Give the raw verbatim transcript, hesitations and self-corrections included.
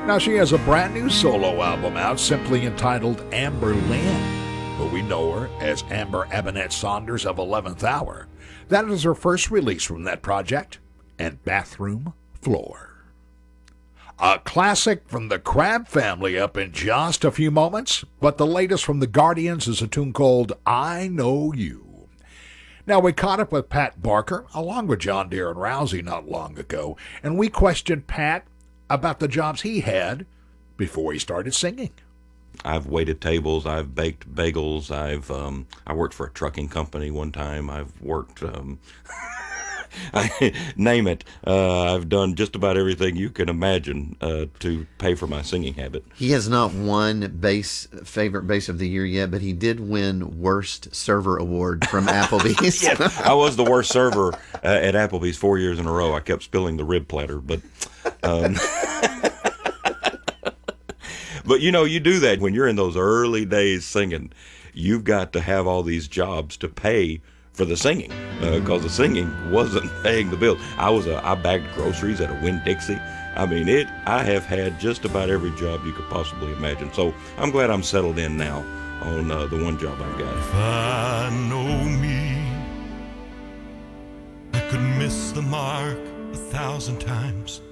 Now, she has a brand new solo album out simply entitled Amber Lynn, but we know her as Amber Ebonette Saunders of eleventh Hour. That is her first release from that project, and Bathroom Floor. A classic from the Crab family up in just a few moments, but the latest from the Guardians is a tune called I Know You. Now, we caught up with Pat Barker, along with John Deere and Rousey not long ago, and we questioned Pat about the jobs he had before he started singing. I've waited tables, I've baked bagels, I've um, I worked for a trucking company one time, I've worked... Um, I, name it. Uh, I've done just about everything you can imagine uh, to pay for my singing habit. He has not won bass favorite bass of the year yet, but he did win worst server award from Applebee's. Yes, I was the worst server uh, at Applebee's four years in a row. I kept spilling the rib platter, but um, but you know, you do that when you're in those early days singing. You've got to have all these jobs to pay for the singing, because uh, the singing wasn't paying the bills. I was a, I bagged groceries at a Winn-Dixie. I mean, it. I have had just about every job you could possibly imagine. So I'm glad I'm settled in now on uh, the one job I've got. If I know me, I could miss the mark a thousand times.